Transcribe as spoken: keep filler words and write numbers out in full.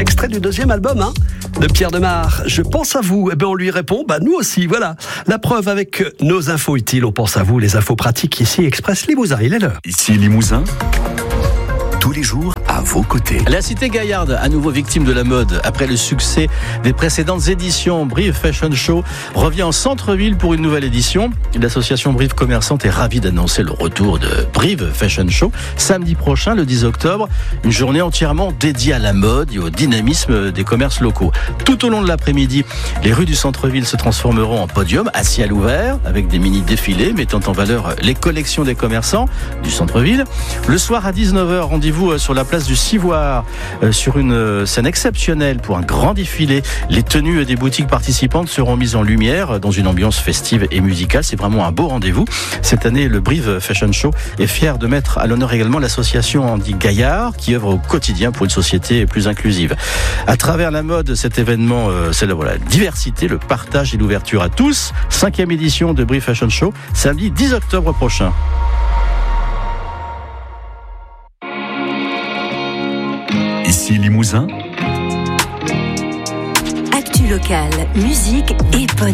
extrait du deuxième album hein, de Pierre Demar. Je pense à vous. Eh bien, on lui répond, bah nous aussi. Voilà. La preuve avec nos infos utiles. On pense à vous, les infos pratiques ici. Express Limousin, il est l'heure. Ici Limousin. Tous les jours, à vos côtés. La cité gaillarde, à nouveau victime de la mode. Après le succès des précédentes éditions, Brive Fashion Show revient en centre-ville pour une nouvelle édition. L'association Brive Commerçante est ravie d'annoncer le retour de Brive Fashion Show samedi prochain, le dix octobre. Une journée entièrement dédiée à la mode et au dynamisme des commerces locaux. Tout au long de l'après-midi, les rues du centre-ville se transformeront en podium à ciel ouvert avec des mini-défilés mettant en valeur les collections des commerçants du centre-ville. Le soir à dix-neuf heures, rendez-vous sur la place du Civoire, euh, sur une scène exceptionnelle pour un grand défilé. Les tenues des boutiques participantes seront mises en lumière dans une ambiance festive et musicale. C'est vraiment un beau rendez-vous. Cette année, le Brive Fashion Show est fier de mettre à l'honneur également l'association Andy Gaillard qui œuvre au quotidien pour une société plus inclusive. À travers la mode, cet événement euh, célèbre la diversité, le partage et l'ouverture à tous. Cinquième édition de Brive Fashion Show, samedi dix octobre prochain. Ici Limousin. Actu locale, musique et bonne